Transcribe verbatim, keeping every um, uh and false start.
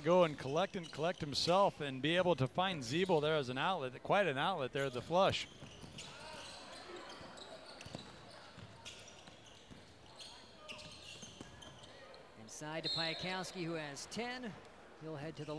go and collect and collect himself and be able to find Ziebel there as an outlet, quite an outlet there at the flush. Inside to Piakowski, who has ten. He'll head to the